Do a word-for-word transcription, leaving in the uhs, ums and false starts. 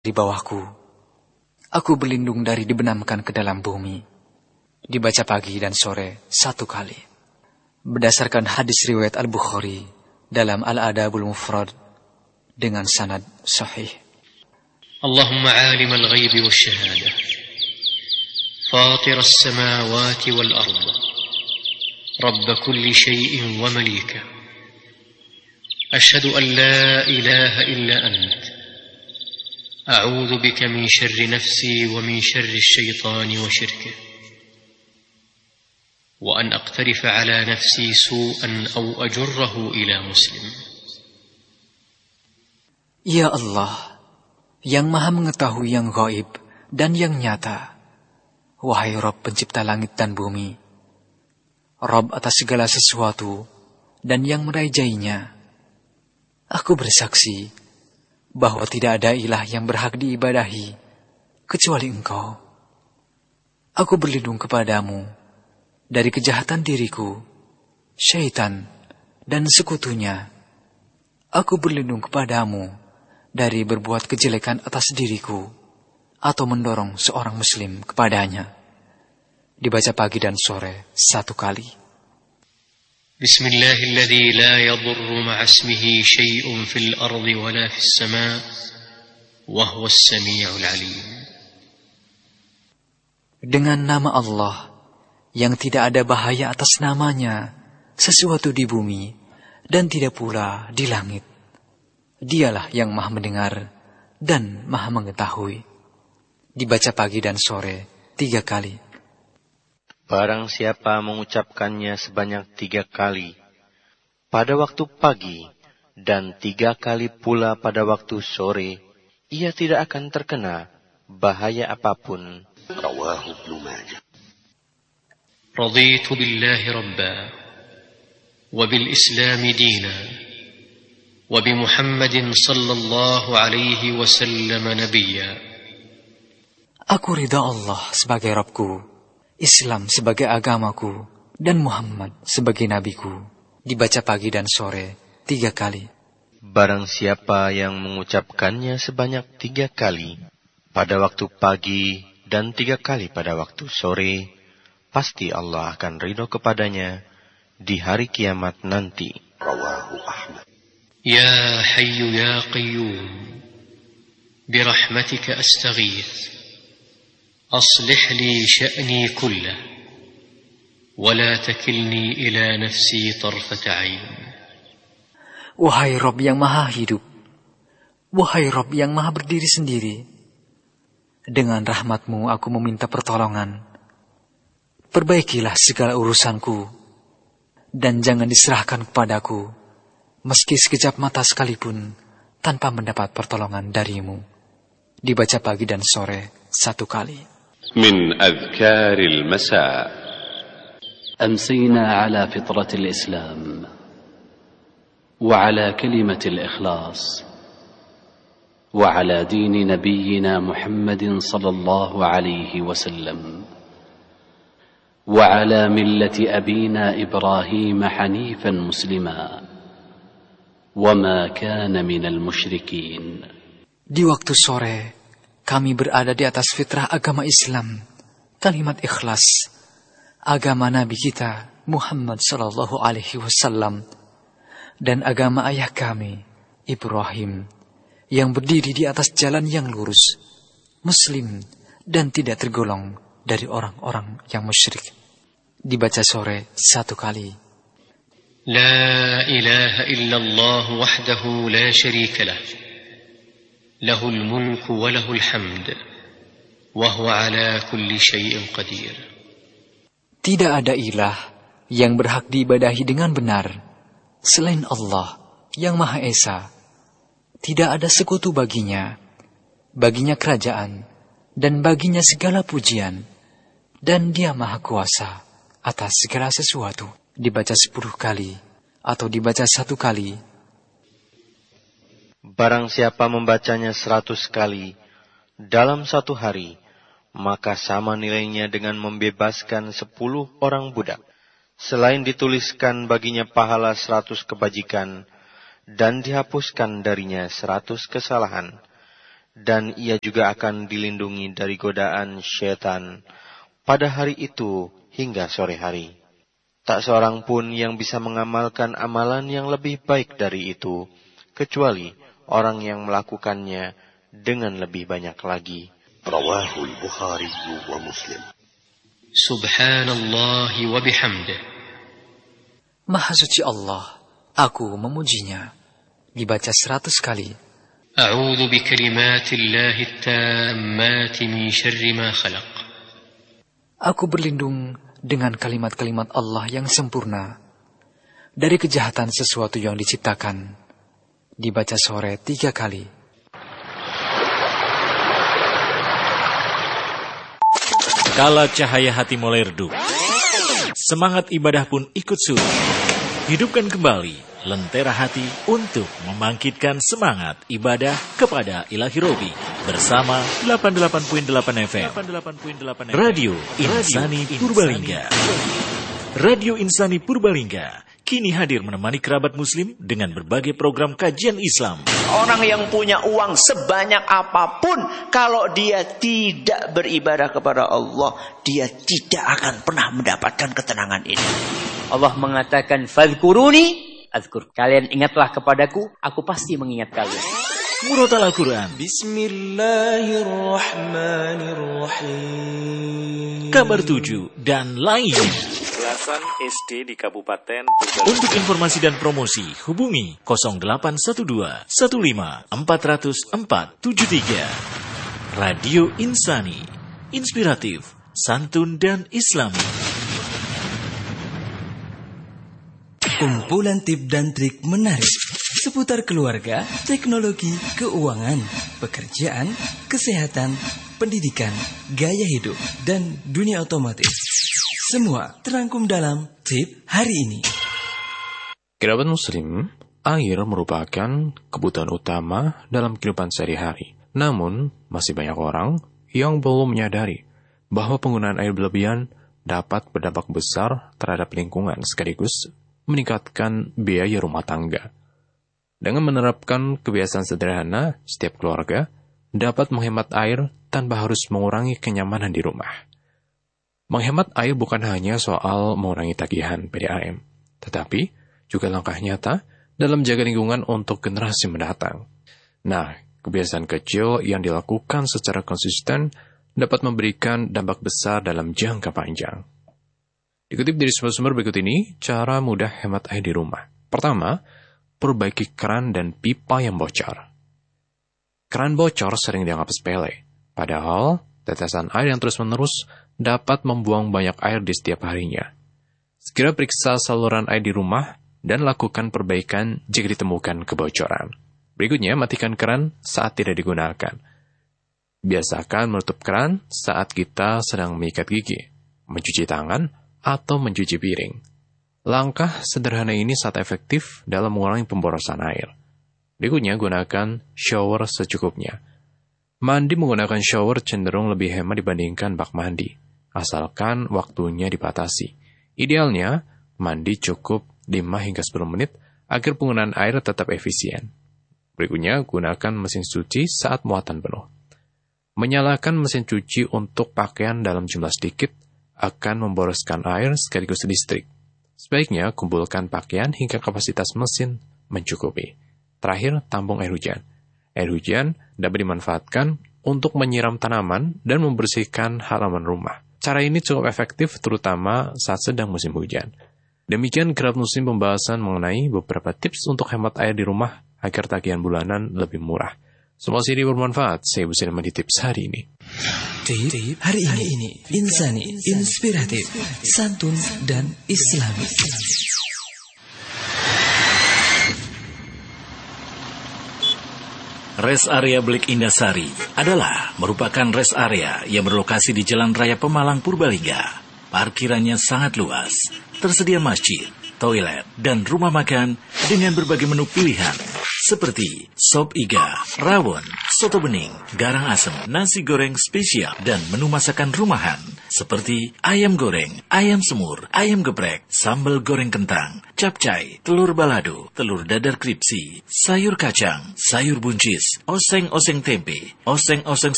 di bawahku. Aku berlindung dari dibenamkan ke dalam bumi. Dibaca pagi dan sore satu kali. Berdasarkan hadis riwayat Al-Bukhari dalam Al-Adabul Mufrad dengan sanad sahih. Allahumma alim al-ghaybi wa syahada, fatir as-samawati wal ard, rabb kulli shay'in wa malika, ashhadu an la ilaha illa ant, a'udzu bika min syarri nafsi wa min syarri asy-syaitani wa syirkihi, wa an aqtarifa ala nafsi su'an aw ajurrahu ila muslim. Ya Allah, yang maha mengetahui yang gaib dan yang nyata, wahai Rabb pencipta langit dan bumi, Rabb atas segala sesuatu dan yang merajainya, aku bersaksi bahwa tidak ada ilah yang berhak diibadahi kecuali Engkau. Aku berlindung kepadamu dari kejahatan diriku, syaitan, dan sekutunya. Aku berlindung kepadamu dari berbuat kejelekan atas diriku atau mendorong seorang muslim kepadanya. Dibaca pagi dan sore satu kali. Bismillahilladzi la yadurru ma'asmihi syai'un fil ardi wala fis sama' wa huwas sami'ul 'alim. Dengan nama Allah yang tidak ada bahaya atas namanya sesuatu di bumi dan tidak pula di langit. Dialah yang maha mendengar dan maha mengetahui. Dibaca pagi dan sore tiga kali. Barang siapa mengucapkannya sebanyak tiga kali pada waktu pagi dan tiga kali pula pada waktu sore, ia tidak akan terkena bahaya apapun. Rawahu Ibnu Majah. Raditu billahi rabba wa bil islami dina wa bi Muhammadin sallallahu alaihi wasallam nabiyya. Aku ridha Allah sebagai Rabbku, Islam sebagai agamaku, dan Muhammad sebagai nabiku. Dibaca pagi dan sore tiga kali. Barang siapa yang mengucapkannya sebanyak tiga kali pada waktu pagi dan tiga kali pada waktu sore, pasti Allah akan ridho kepadanya di hari kiamat nanti. Rawahu Ahmad. Ya Hayyu ya Qayyum, birahmatika astaghith, aslih li sya'ni kullah, wa la takilni ila nafsi tarfata 'ain. Wahai Rabb yang maha hidup, wahai Rabb yang maha berdiri sendiri, dengan rahmat-Mu aku meminta pertolongan. Perbaikilah segala urusanku, dan jangan diserahkan kepadaku meski sekejap mata sekalipun tanpa mendapat pertolongan dari-Mu. Dibaca pagi dan sore satu kali. Min adhkaril masa. Amsina ala fitratil Islam wa ala kalimatil ikhlas wa ala dini nabiyyina Muhammadin sallallahu alaihi wasallam wa ala millati abina Ibrahim hanifan muslima وَمَا كَانَ مِنَ الْمُشْرِكِينَ. Di waktu sore, kami berada di atas fitrah agama Islam, kalimat ikhlas, agama Nabi kita Muhammad sallallahu alaihi wasallam, dan agama ayah kami Ibrahim, yang berdiri di atas jalan yang lurus, Muslim, dan tidak tergolong dari orang-orang yang musyrik. Dibaca sore satu kali. لا إله إلا الله وحده لا شريك له له الملك وله الحمد وهو على كل شيء قدير. Tidak ada ilah yang berhak diibadahi dengan benar selain Allah yang Maha Esa. Tidak ada sekutu baginya, baginya kerajaan dan baginya segala pujian, dan Dia Maha Kuasa atas segala sesuatu. Dibaca sepuluh kali atau dibaca satu kali. Barang siapa membacanya seratus kali dalam satu hari, maka sama nilainya dengan membebaskan sepuluh orang budak. Selain dituliskan baginya pahala seratus kebajikan dan dihapuskan darinya seratus kesalahan. dan ia juga akan dilindungi dari godaan syaitan pada hari itu hingga sore hari. Tak seorang pun yang bisa mengamalkan amalan yang lebih baik dari itu, kecuali orang yang melakukannya dengan lebih banyak lagi. Rawahul Bukhari wa Muslim. Subhanallah wa bihamdih. Maha suci Allah, aku memujinya. Dibaca seratus kali. A'udzu bikalimatillahi tammati min syarri ma khalaq. Aku berlindung dengan kalimat-kalimat Allah yang sempurna dari kejahatan sesuatu yang diciptakan. Dibaca sore tiga kali. Kala cahaya hati mulai redup, semangat ibadah pun ikut surut. Hidupkan kembali lentera hati untuk membangkitkan semangat ibadah kepada Ilahi Robi bersama delapan puluh delapan koma delapan F M Radio Insani Purbalingga. Radio Insani Purbalingga kini hadir menemani kerabat muslim dengan berbagai program kajian Islam. Orang yang punya uang sebanyak apapun, kalau dia tidak beribadah kepada Allah, dia tidak akan pernah mendapatkan ketenangan ini. Allah mengatakan, "Fadhkuruni azkur." Kalian ingatlah kepadaku, aku pasti mengingat kalian. Murotal Al-Quran. Bismillahirrahmanirrahim. Kabar tujuh dan lainnya. Belasan S D di Kabupaten Purbalingga. Untuk informasi dan promosi, hubungi nol delapan satu dua satu lima empat nol nol empat tujuh tiga. Radio Insani, inspiratif, santun dan islami. Kumpulan tip dan trik menarik seputar keluarga, teknologi, keuangan, pekerjaan, kesehatan, pendidikan, gaya hidup, dan dunia otomotif. Semua terangkum dalam tip hari ini. Kerabat muslim, air merupakan kebutuhan utama dalam kehidupan sehari-hari. Namun, masih banyak orang yang belum menyadari bahwa penggunaan air berlebihan dapat berdampak besar terhadap lingkungan sekaligus meningkatkan biaya rumah tangga. Dengan menerapkan kebiasaan sederhana, setiap keluarga dapat menghemat air tanpa harus mengurangi kenyamanan di rumah. Menghemat air bukan hanya soal mengurangi tagihan P D A M, tetapi juga langkah nyata dalam menjaga lingkungan untuk generasi mendatang. Nah, kebiasaan kecil yang dilakukan secara konsisten dapat memberikan dampak besar dalam jangka panjang. Dikutip dari sumber-sumber berikut ini, cara mudah hemat air di rumah. Pertama, perbaiki keran dan pipa yang bocor. Keran bocor sering dianggap sepele, padahal tetesan air yang terus-menerus dapat membuang banyak air di setiap harinya. Segera periksa saluran air di rumah dan lakukan perbaikan jika ditemukan kebocoran. Berikutnya, matikan keran saat tidak digunakan. Biasakan menutup keran saat kita sedang menyikat gigi, mencuci tangan, atau mencuci piring. Langkah sederhana ini sangat efektif dalam mengurangi pemborosan air. Berikutnya, gunakan shower secukupnya. Mandi menggunakan shower cenderung lebih hemat dibandingkan bak mandi, asalkan waktunya dibatasi. Idealnya, mandi cukup lima hingga sepuluh menit agar penggunaan air tetap efisien. Berikutnya, gunakan mesin cuci saat muatan penuh. Menyalakan mesin cuci untuk pakaian dalam jumlah sedikit akan memboroskan air sekaligus listrik. Sebaiknya kumpulkan pakaian hingga kapasitas mesin mencukupi. Terakhir, tampung air hujan. Air hujan dapat dimanfaatkan untuk menyiram tanaman dan membersihkan halaman rumah. Cara ini cukup efektif terutama saat sedang musim hujan. Demikian kerap musim pembahasan mengenai beberapa tips untuk hemat air di rumah agar tagihan bulanan lebih murah. Semoga ini bermanfaat. Saya bisa di tips hari ini. Tip hari ini, ini insani, inspiratif, santun, dan islami. Rest Area Blik Indasari adalah merupakan rest area yang berlokasi di Jalan Raya Pemalang, Purbalingga. Parkirannya sangat luas, tersedia masjid, toilet, dan rumah makan dengan berbagai menu pilihan seperti sop iga, rawon, soto bening, garang asem, nasi goreng spesial, dan menu masakan rumahan seperti ayam goreng, ayam semur, ayam geprek, sambal goreng kentang, capcay, telur balado, telur dadar kripsi, sayur kacang, sayur buncis, oseng-oseng tempe, oseng-oseng